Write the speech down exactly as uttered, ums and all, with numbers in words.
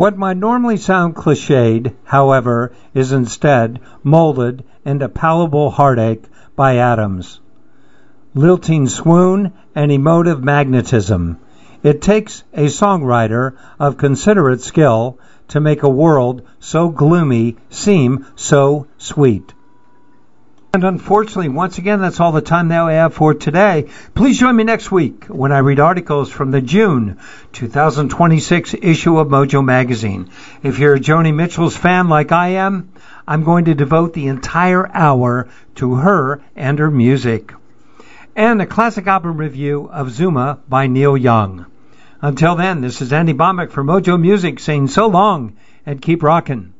What might normally sound cliched, however, is instead molded into palpable heartache by atoms, lilting swoon, and emotive magnetism. It takes a songwriter of considerate skill to make a world so gloomy seem so sweet. And unfortunately, once again, that's all the time that we have for today. Please join me next week when I read articles from the June twenty twenty-six issue of Mojo Magazine. If you're a Joni Mitchell's fan like I am, I'm going to devote the entire hour to her and her music. And a classic album review of Zuma by Neil Young. Until then, this is Andy Bombeck for Mojo Music saying so long and keep rockin'.